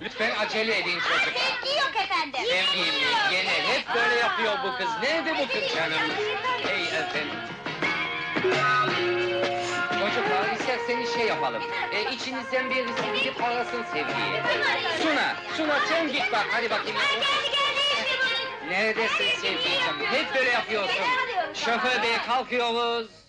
Lütfen acele edin çocuklar. Sevgi yok efendim! Sevgili gene hep böyle yapıyor bu kız. Nerede bu kız canım? Hey efendim. Çocuklar isterseniz şey yapalım. İçinizden birisi gidip arasın Sevgi'yi. Suna sen git bak, hadi bakayım. Neredesin Sevgi'cim? Hep böyle yapıyorsun. Şoför bey kalkıyoruz.